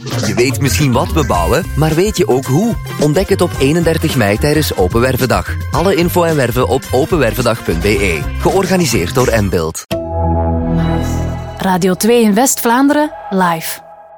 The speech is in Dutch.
Je weet misschien wat we bouwen, maar weet je ook hoe? Ontdek het op 31 mei tijdens Open Wervendag. Alle info en werven op openwervendag.be. Georganiseerd door Mbuild. Radio 2 in West-Vlaanderen, live.